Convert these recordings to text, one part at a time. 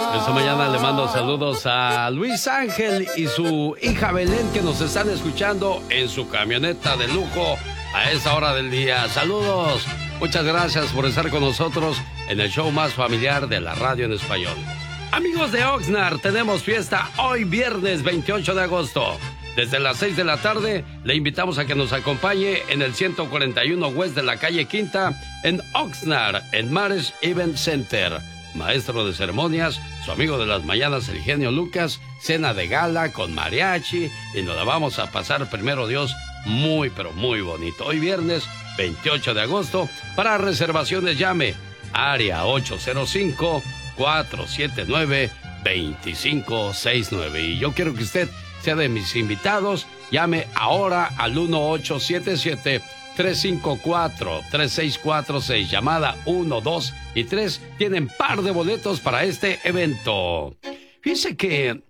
Esta mañana le mando saludos a Luis Ángel y su hija Belén, que nos están escuchando en su camioneta de lujo a esta hora del día. Saludos. Muchas gracias por estar con nosotros en el show más familiar de la radio en español. Amigos de Oxnard, tenemos fiesta hoy viernes 28 de agosto. Desde las 6 de la tarde le invitamos a que nos acompañe en el 141 West de la calle Quinta en Oxnard, en Mares Event Center. Maestro de ceremonias, su amigo de las mañanas, el genio Lucas, cena de gala con mariachi y nos la vamos a pasar, primero Dios, muy pero muy bonito. Hoy viernes 28 de agosto, para reservaciones llame área 805-479-2569. Y yo quiero que usted sea de mis invitados, llame ahora al 1877-354-3646, llamada 1, 2 y 3, tienen par de boletos para este evento. Fíjense que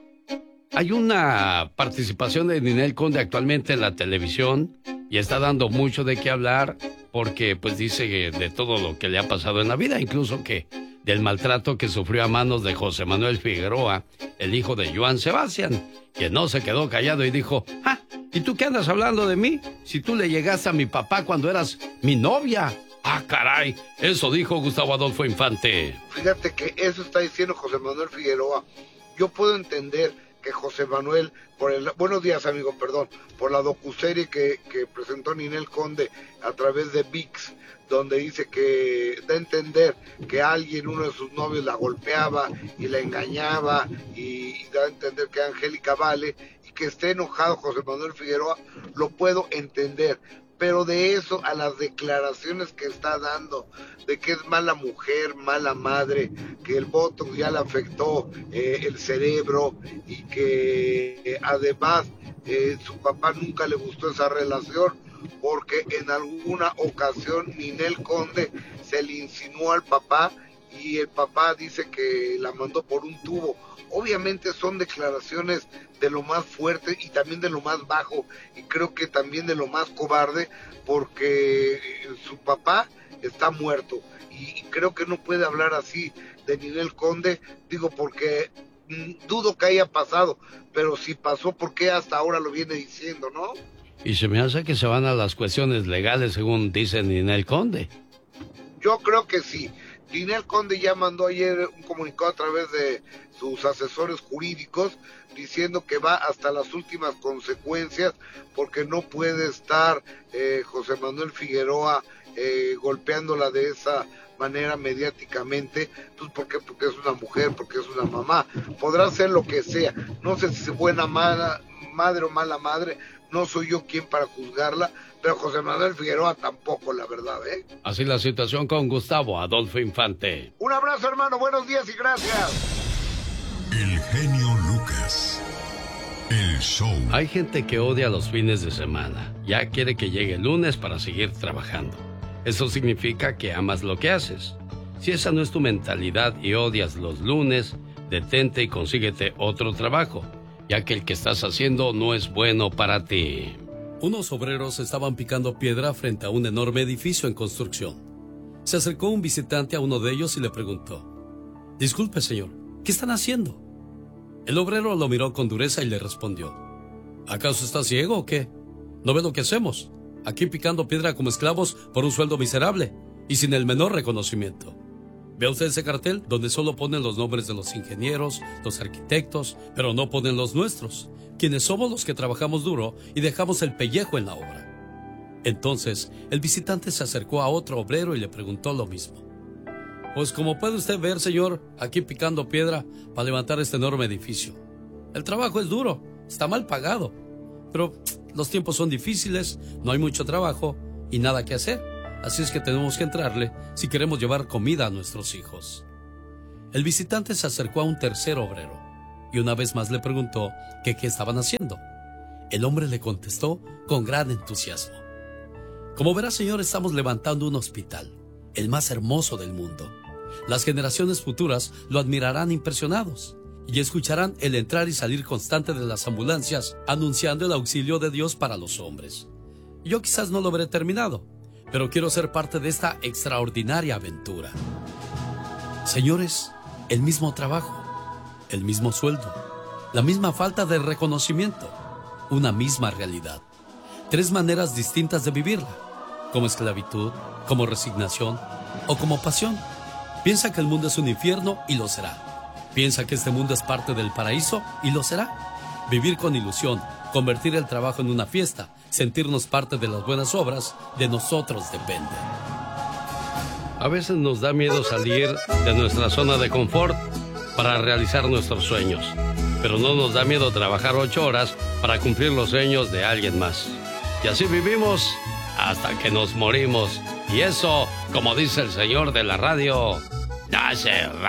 hay una participación de Ninel Conde actualmente en la televisión y está dando mucho de qué hablar porque pues dice de todo lo que le ha pasado en la vida, incluso que del maltrato que sufrió a manos de José Manuel Figueroa, el hijo de Joan Sebastián, que no se quedó callado y dijo, ¿y tú qué andas hablando de mí? Si tú le llegaste a mi papá cuando eras mi novia. ¡Ah, caray! Eso dijo Gustavo Adolfo Infante. Fíjate que eso está diciendo José Manuel Figueroa. Yo puedo entender que José Manuel, buenos días, amigo, perdón, por la docuserie que presentó Ninel Conde a través de ViX, donde dice que da a entender que alguien, uno de sus novios, la golpeaba y la engañaba, y da a entender que Angélica Vale, y que esté enojado José Manuel Figueroa, lo puedo entender. Pero de eso a las declaraciones que está dando, de que es mala mujer, mala madre, que el botox ya le afectó el cerebro y que además su papá nunca le gustó esa relación, porque en alguna ocasión Ninel Conde se le insinuó al papá y el papá dice que la mandó por un tubo. Obviamente son declaraciones de lo más fuerte y también de lo más bajo, y creo que también de lo más cobarde, porque su papá está muerto y creo que no puede hablar así de Ninel Conde, digo, porque dudo que haya pasado, pero si pasó, ¿por qué hasta ahora lo viene diciendo, no? Y se me hace que se van a las cuestiones legales, según dice Ninel Conde. Yo creo que sí. Ninel Conde ya mandó ayer un comunicado a través de sus asesores jurídicos diciendo que va hasta las últimas consecuencias, porque no puede estar José Manuel Figueroa golpeándola de esa manera mediáticamente, pues porque es una mujer, porque es una mamá. Podrá ser lo que sea, no sé si es buena madre o mala madre, no soy yo quien para juzgarla, pero José Manuel Figueroa tampoco, la verdad, ¿eh? Así la situación con Gustavo Adolfo Infante. Un abrazo, hermano, buenos días y gracias. El genio Lucas, el show. Hay gente que odia los fines de semana, ya quiere que llegue el lunes para seguir trabajando. Eso significa que amas lo que haces. Si esa no es tu mentalidad y odias los lunes, detente y consíguete otro trabajo, ya que el que estás haciendo no es bueno para ti. Unos obreros estaban picando piedra frente a un enorme edificio en construcción. Se acercó un visitante a uno de ellos y le preguntó: «Disculpe, señor, ¿qué están haciendo?». El obrero lo miró con dureza y le respondió: «¿Acaso está ciego o qué? ¿No ve lo que hacemos? Aquí picando piedra como esclavos por un sueldo miserable y sin el menor reconocimiento. ¿Ve usted ese cartel donde solo ponen los nombres de los ingenieros, los arquitectos, pero no ponen los nuestros, quienes somos los que trabajamos duro y dejamos el pellejo en la obra?». Entonces, el visitante se acercó a otro obrero y le preguntó lo mismo. «Pues como puede usted ver, señor, aquí picando piedra para levantar este enorme edificio. El trabajo es duro, está mal pagado, pero los tiempos son difíciles, no hay mucho trabajo y nada que hacer. Así es que tenemos que entrarle si queremos llevar comida a nuestros hijos». El visitante se acercó a un tercer obrero y una vez más le preguntó que qué estaban haciendo. El hombre le contestó con gran entusiasmo: «Como verá, señor, estamos levantando un hospital, el más hermoso del mundo. Las generaciones futuras lo admirarán impresionados y escucharán el entrar y salir constante de las ambulancias anunciando el auxilio de Dios para los hombres. Yo quizás no lo veré terminado, pero quiero ser parte de esta extraordinaria aventura. Señores, el mismo trabajo, el mismo sueldo, la misma falta de reconocimiento, una misma realidad. 3 maneras distintas de vivirla, como esclavitud, como resignación o como pasión. Piensa que el mundo es un infierno y lo será. Piensa que este mundo es parte del paraíso y lo será. Vivir con ilusión, convertir el trabajo en una fiesta, sentirnos parte de las buenas obras, de nosotros depende. A veces nos da miedo salir de nuestra zona de confort para realizar nuestros sueños, pero no nos da miedo trabajar 8 horas para cumplir los sueños de alguien más. Y así vivimos hasta que nos morimos. Y eso, como dice el señor de la radio, no se va.